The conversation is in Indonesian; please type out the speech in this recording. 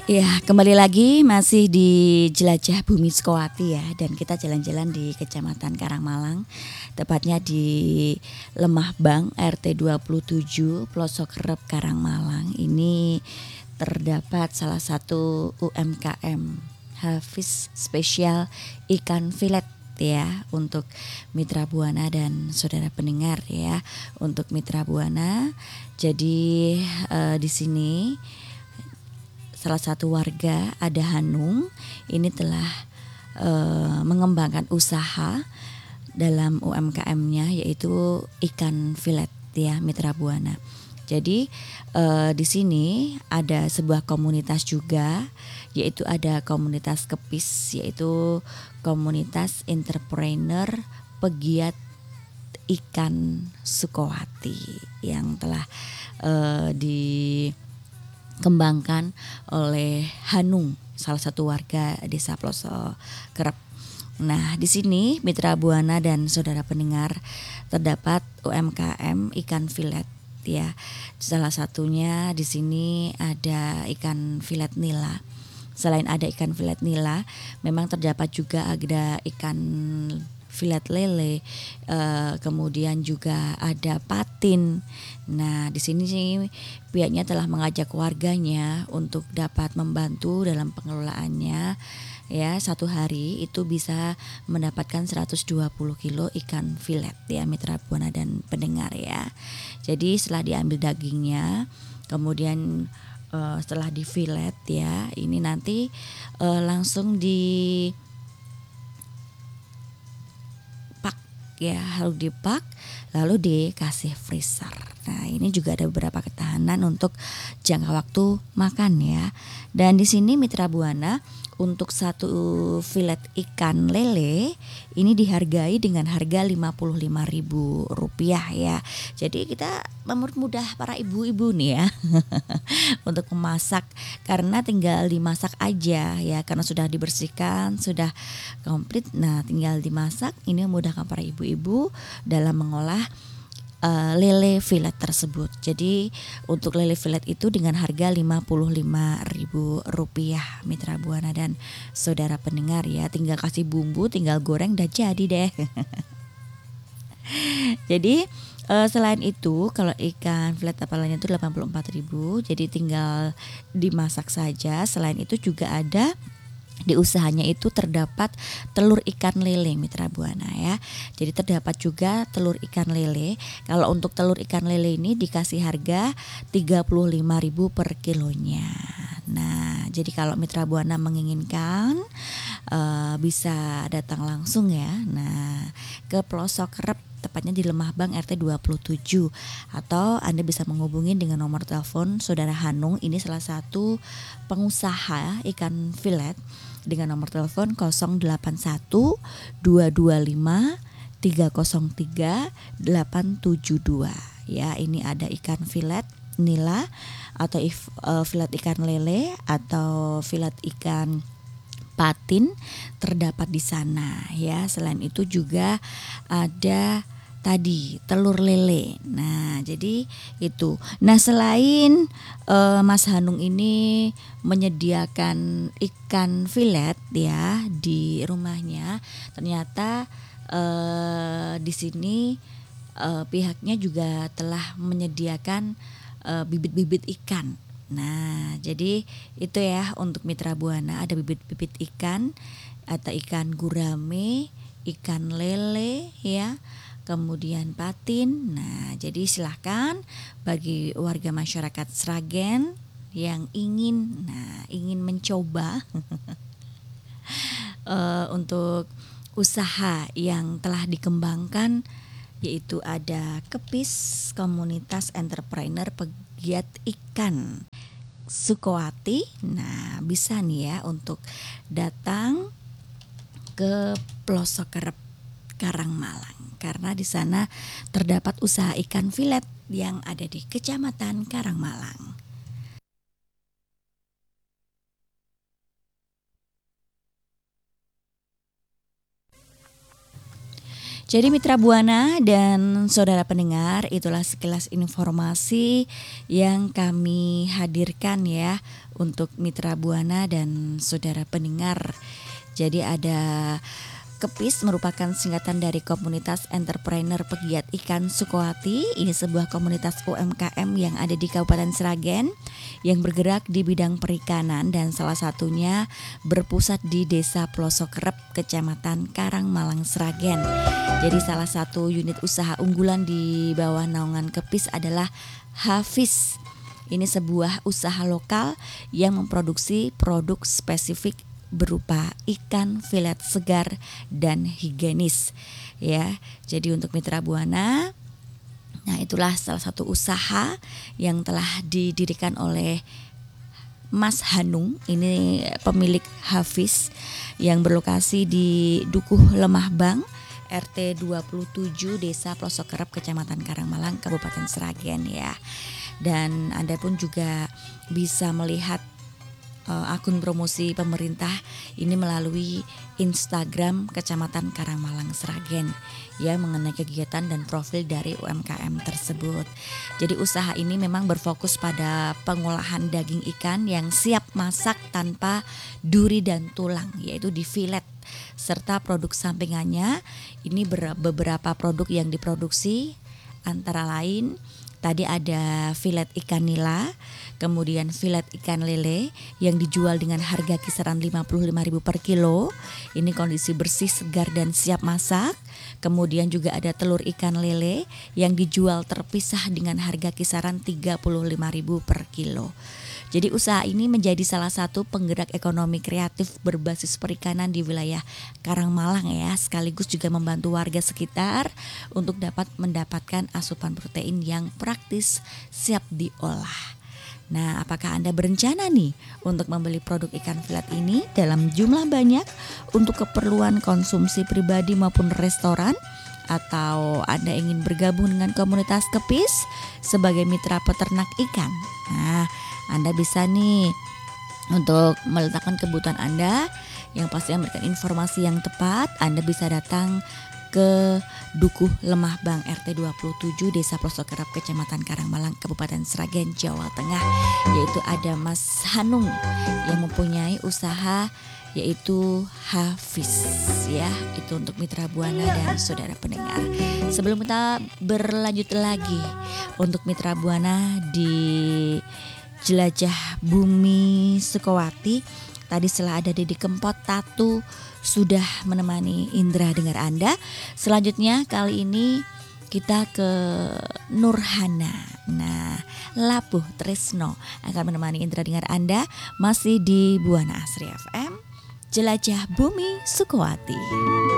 Ya, kembali lagi masih di Jelajah Bumi Sukowati ya, dan kita jalan-jalan di Kecamatan Karangmalang, tepatnya di Lemah Bang RT 27 Pelosok Rep Karangmalang. Ini terdapat salah satu UMKM Hafiz spesial ikan filet ya untuk Mitra Buana dan saudara pendengar ya. Untuk Mitra Buana, jadi di sini salah satu warga ada Hanung ini telah mengembangkan usaha dalam UMKM-nya yaitu ikan filet ya Mitra Buana. Jadi di sini ada sebuah komunitas juga, yaitu ada komunitas Kepis, yaitu komunitas entrepreneur pegiat ikan Sukowati yang telah dikembangkan oleh Hanung, salah satu warga desa Pelosok Kerep. Nah, di sini Mitra Buana dan saudara pendengar terdapat UMKM ikan filet ya. Salah satunya di sini ada ikan filet nila. Selain ada ikan filet nila, memang terdapat juga ada ikan filet lele, kemudian juga ada patin. Nah, di sini sih pihaknya telah mengajak warganya untuk dapat membantu dalam pengelolaannya. Ya, satu hari itu bisa mendapatkan 120 kilo ikan filet ya Mitra Buana dan pendengar ya. Jadi setelah diambil dagingnya, kemudian setelah di filet ya, ini nanti langsung dipak ya, harus dipak lalu dikasih freezer. Nah, ini juga ada beberapa ketahanan untuk jangka waktu makan ya. Dan di sini Mitra Buana untuk satu filet ikan lele ini dihargai dengan harga Rp55.000 ya. Jadi kita mempermudah para ibu-ibu nih ya untuk memasak, karena tinggal dimasak aja ya, karena sudah dibersihkan, sudah komplit. Nah, tinggal dimasak. Ini memudahkan para ibu-ibu dalam mengolah lele filet tersebut. Jadi untuk lele filet itu dengan harga Rp55.000 Mitra Buana dan saudara pendengar ya. Tinggal kasih bumbu, tinggal goreng, udah jadi deh. Jadi selain itu kalau ikan filet apalanya itu 84.000, jadi tinggal dimasak saja. Selain itu juga ada di usahanya itu terdapat telur ikan lele Mitra Buana ya. Jadi terdapat juga telur ikan lele. Kalau untuk telur ikan lele ini dikasih harga Rp35.000 per kilonya. Nah, jadi kalau Mitra Buana menginginkan bisa datang langsung ya. Nah, ke Pelosok Rep, tepatnya di Lemah Bang RT 27, atau Anda bisa menghubungi dengan nomor telepon saudara Hanung, ini salah satu pengusaha ikan filet, dengan nomor telepon 081 225 303 872 ya. Ini ada ikan filet nila atau filet ikan lele atau filet ikan patin terdapat di sana ya. Selain itu juga ada tadi telur lele. Nah, jadi itu. Nah, selain Mas Hanung ini menyediakan ikan filet ya di rumahnya, ternyata di sini pihaknya juga telah menyediakan bibit-bibit ikan. Nah, jadi itu ya untuk Mitra Buana, ada bibit-bibit ikan, atau ikan gurame, ikan lele ya, kemudian patin. Nah, jadi silahkan bagi warga masyarakat Sragen yang ingin mencoba untuk usaha yang telah dikembangkan, yaitu ada Kepis Komunitas Entrepreneur Pegiat Ikan Sukowati. Nah, bisa nih ya untuk datang ke Pelosok Kerep Karangmalang, karena di sana terdapat usaha ikan filet yang ada di Kecamatan Karangmalang. Jadi Mitra Buana dan saudara pendengar, itulah sekilas informasi yang kami hadirkan ya untuk Mitra Buana dan saudara pendengar. Jadi ada KEPIS merupakan singkatan dari Komunitas Entrepreneur Pegiat Ikan Sukowati. Ini sebuah komunitas UMKM yang ada di Kabupaten Sragen yang bergerak di bidang perikanan dan salah satunya berpusat di Desa Plosokrep, Kecamatan Karangmalang, Sragen. Jadi salah satu unit usaha unggulan di bawah naungan KEPIS adalah Hafiz. Ini sebuah usaha lokal yang memproduksi produk spesifik berupa ikan filet segar dan higienis ya. Jadi untuk Mitra Buana, nah itulah salah satu usaha yang telah didirikan oleh Mas Hanung, ini pemilik Hafiz yang berlokasi di Dukuh Lemah Bang, RT 27 Desa Plosokrep, Kecamatan Karangmalang, Kabupaten Sragen ya. Dan Anda pun juga bisa melihat akun promosi pemerintah ini melalui Instagram Kecamatan Karangmalang Sragen ya, mengenai kegiatan dan profil dari UMKM tersebut. Jadi usaha ini memang berfokus pada pengolahan daging ikan yang siap masak tanpa duri dan tulang, yaitu di filet, serta produk sampingannya. Ini beberapa produk yang diproduksi, antara lain tadi ada filet ikan nila, kemudian filet ikan lele yang dijual dengan harga kisaran 55.000 per kilo. Ini kondisi bersih, segar dan siap masak. Kemudian juga ada telur ikan lele yang dijual terpisah dengan harga kisaran 35.000 per kilo. Jadi usaha ini menjadi salah satu penggerak ekonomi kreatif berbasis perikanan di wilayah Karangmalang ya, sekaligus juga membantu warga sekitar untuk dapat mendapatkan asupan protein yang praktis, siap diolah. Nah, apakah Anda berencana nih untuk membeli produk ikan filet ini dalam jumlah banyak untuk keperluan konsumsi pribadi maupun restoran? Atau Anda ingin bergabung dengan komunitas KEPIS sebagai mitra peternak ikan? Nah, Anda bisa nih untuk meletakkan kebutuhan Anda yang pasti memberikan informasi yang tepat. Anda bisa datang ke Dukuh Lemah Bang, RT 27 Desa Plosokrep, Kecamatan Karangmalang, Kabupaten Sragen, Jawa Tengah. Yaitu ada Mas Hanung yang mempunyai usaha yaitu Hafiz ya. Itu untuk Mitra Buana dan saudara pendengar. Sebelum kita berlanjut lagi untuk Mitra Buana di Jelajah Bumi Sukowati, tadi setelah ada Didi Kempot, Tatu sudah menemani Indra dengar Anda. Selanjutnya kali ini kita ke Nurhana. Nah, Labuh Tresno akan menemani Indra dengar Anda masih di Buana Asri FM, Jelajah Bumi Sukowati.